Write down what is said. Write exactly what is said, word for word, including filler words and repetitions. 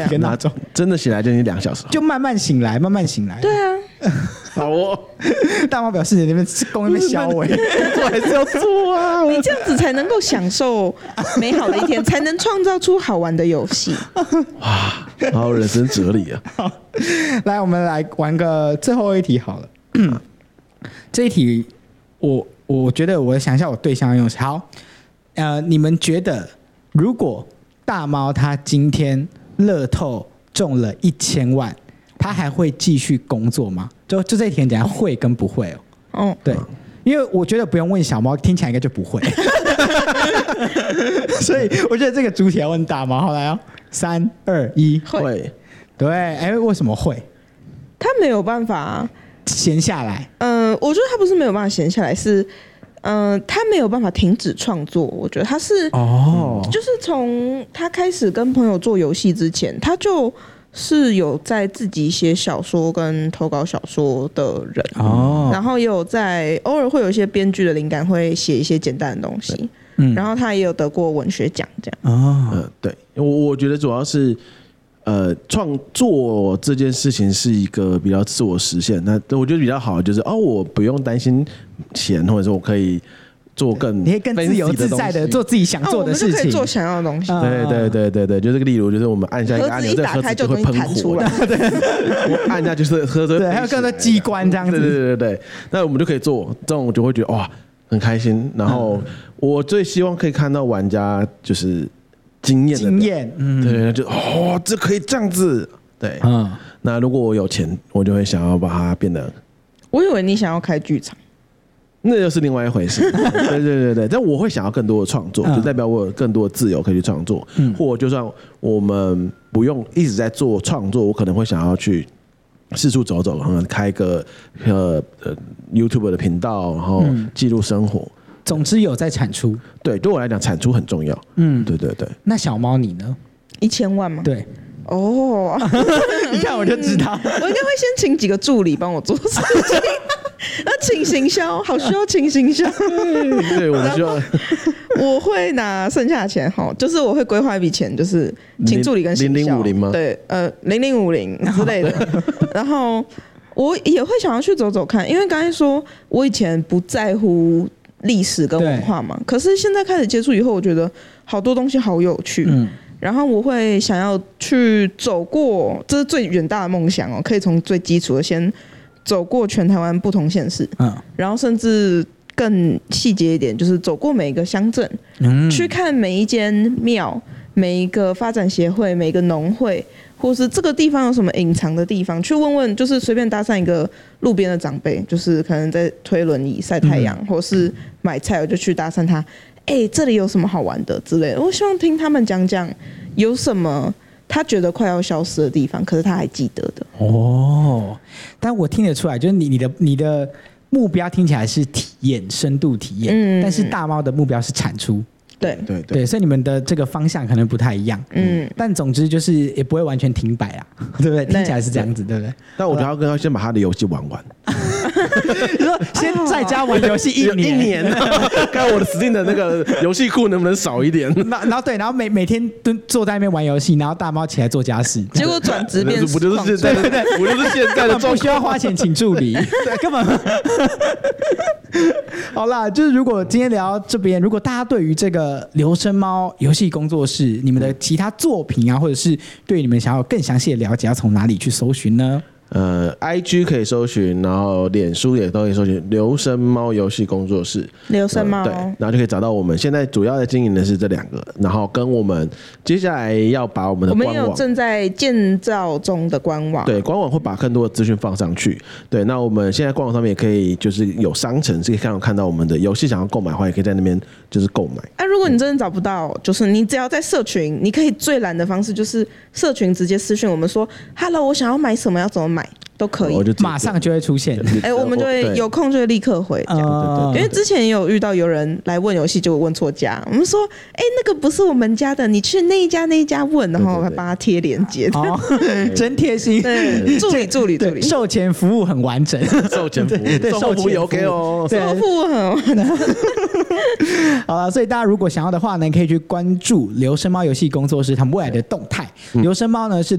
一个闹钟， 真的醒来就已经两小时， 就慢慢醒来，慢慢醒来。 对啊， 好哦。 大猫表示你那边公那边消委， 做还是要做啊。 你这样子才能够享受美好的一天，才能创造出好玩的游戏。 哇，好人生哲理啊！ 好，来，我们来玩个最后一题好了。这一题我我觉得我想一下我对象要用谁。好，呃，你们觉得如果大猫他今天乐透中了一千万，他还会继续工作吗？就就这一题很简单，会跟不会哦。哦，对，因为我觉得不用问小猫，听起来应该就不会。所以我觉得这个主体要问大猫。好，来哦，三二一， 会。 对，哎，为什么会？ 他没有办法闲下来。 嗯、呃，我觉得他不是没有办法闲下来，是嗯、呃，他没有办法停止创作。我觉得他是哦， 就是从他开始跟朋友做游戏之前，他就是有在自己写小说跟投稿小说的人哦，然后也有在偶尔会有一些编剧的灵感，会写一些简单的东西。嗯，然后他也有得过文学奖，这样哦， 呃，对，我我觉得主要是。呃，创作这件事情是一个比较自我实现，那我觉得比较好的就是哦，我不用担心钱，或者说我可以做更， 你可以更自由自在的做自己想做的事情， 哦、我们就可以做想要的东西。 对对对对对，就这个例如，就是我们按下一个按钮，这个盒子就会喷火了。我按下就是盒子， 对，还有更多机关这样子。 对对对对对，那我们就可以做，这种我就会觉得哇很开心。然后我最希望可以看到玩家就是经验的经验， 嗯，对，就哦，这可以这样子，对，嗯。那如果我有钱，我就会想要把它变得。 我以为你想要开剧场。 那又是另外一回事，对对对对，但我会想要更多的创作，就代表我有更多的自由可以去创作，嗯、或就算我们不用一直在做创作，我可能会想要去四处走走，开个呃呃 YouTube 的频道，然后记录生活。嗯、 总之有在产出， 对，对我来讲产出很重要。嗯，对对对。 那小猫你呢？ 一千万吗？ 对。 哦， 你看我就知道， 我应该会先请几个助理帮我做事情。那请行销，好需要请行销。 对，我们需要。 我会拿剩下的钱哈，就是我会规划一笔钱，就是请助理跟行销。零零五零吗？对，呃，零零五零之类的。然后我也会想要去走走看，因为刚才说我以前不在乎历史跟文化嘛，可是现在开始接触以后，我觉得好多东西好有趣。嗯。然后我会想要去走过，这是最远大的梦想哦，可以从最基础的先走过全台湾不同县市，嗯，然后甚至更细节一点，就是走过每一个乡镇，嗯，去看每一间庙、每一个发展协会、每一个农会，或是这个地方有什么隐藏的地方，去问问，就是随便搭讪一个路边的长辈，就是可能在推轮椅晒太阳，嗯、或是买菜，我就去搭讪他。哎、欸，这里有什么好玩的之类的？我希望听他们讲讲有什么他觉得快要消失的地方，可是他还记得的。 哦，但我听得出来，就是你你的你的目标听起来是体验，深度体验，嗯，但是大猫的目标是产出。 对对对, 对，所以你们的这个方向可能不太一样，嗯，但总之就是也不会完全停摆啦，对不对？听起来是这样子，对不对？ 但我觉得要跟他先把他的游戏玩完。 你说先在家玩游戏一年， 一年，看我的 Steam 的那个游戏库能不能少一点？ 然后对，然后每每天都坐在那边玩游戏，然后大猫起来做家事， 结果转职变不就是现在？对对对，不就是现在的状况？ 不需要花钱请助理，对，根本。好啦，就是如果今天聊到这边，如果大家对于这个流声猫游戏工作室你们的其他作品啊，或者是对你们想要更详细的了解，要从哪里去搜寻呢？ 呃 ，I G 可以搜寻，然后脸书也都可以搜寻“流声猫游戏工作室”。 流声猫、呃， 对，然后就可以找到我们。现在主要的经营的是这两个，然后跟我们接下来要把我们的官网， 我们有正在建造中的官网， 对，官网会把更多的资讯放上去。对，那我们现在官网上面也可以，就是有商城，是可以看到看到我们的游戏，想要购买的话，也可以在那边就是购买。 啊，如果你真的找不到，就是你只要在社群，你可以最懒的方式就是社群直接私讯我们说 ，Hello， 我想要买什么，要怎么买。都可以， 马上就会出现。 哎、欸，我们就会有空就会立刻回这样。哦、因为之前也有遇到有人来问游戏，就问错家。我们说，哎、欸，那个不是我们家的，你去那一家那一家问，然后还帮他贴链接。哦， 真贴心。 对，助理助理助理， 售前服务很完整。 售前服务，对，售前服务有给哦， 售后服务很完整。 好了，所以大家如果想要的话呢，可以去关注流声猫游戏工作室他们未来的动态。流声猫呢是。